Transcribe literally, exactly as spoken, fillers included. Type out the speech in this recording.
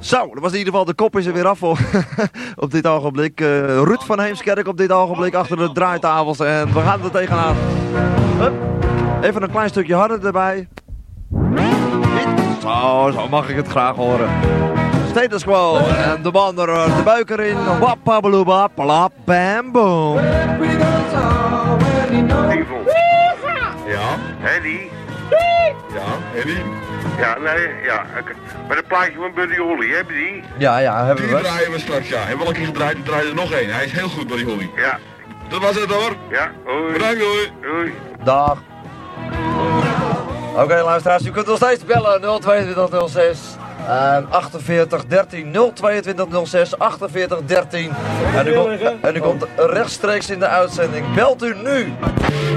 Zo, dat was in ieder geval, de kop is er weer af voor op dit ogenblik. Uh, Ruud van Heemskerk op dit ogenblik achter de draaitafels en we gaan er tegenaan. Hup. Even een klein stukje harder erbij. Zo, zo mag ik het graag horen. Status quo en de man er, de buik erin. Wappabeloeba, plap, bam, boom. Ja, Henny? ja, Henny. Ja, nee, ja. Met een plaatje van Buddy Holly, heb je die? Ja, ja, hebben Die we. draaien we straks, ja. Hebben we al een keer gedraaid, er draait er nog één. Hij is heel goed, Buddy Holly. Ja. Dat was het hoor. Ja, hoi. Bedankt, hoor. Doei. Dag. Oké, okay, luisteraars, u kunt nog steeds bellen nul tweeëntwintig nul zes en achtenveertig dertien nul tweeëntwintig nul zes achtenveertig dertien en u komt, en u komt rechtstreeks in de uitzending. Belt u nu!